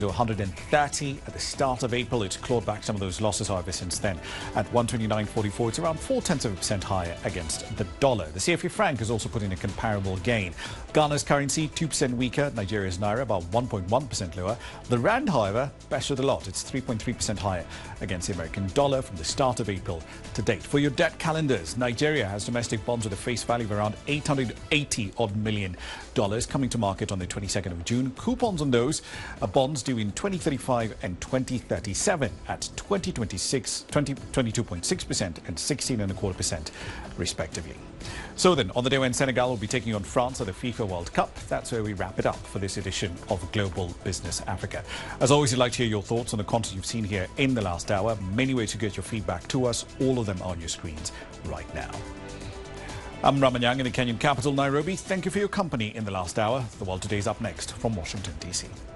to 130 at the start of April. It's clawed back some of those losses, however, since then. At 129.44, it's around 0.4% higher against the dollar. The CFA franc has also put in a comparable gain. Ghana's currency 2% weaker. Nigeria's naira about 1.1% lower. The rand, however, bested a lot. It's 3.3% higher against the American dollar from the start of April to date. For your debt calendars, Nigeria has domestic bonds with a face value of around $880 million coming to market on the 22nd of June. Coupons on those are bonds due in 2035 and 2037 at 22.6% and 16.25% respectively. So then, on the day when Senegal will be taking on France at the FIFA World Cup, that's where we wrap it up for this edition of Global Business Africa. As always, we'd like to hear your thoughts on the content you've seen here in the last hour. Many ways to get your feedback to us, all of them on your screens right now. I'm Ramanyang in the Kenyan capital, Nairobi. Thank you for your company in the last hour. The World Today is up next from Washington, D.C.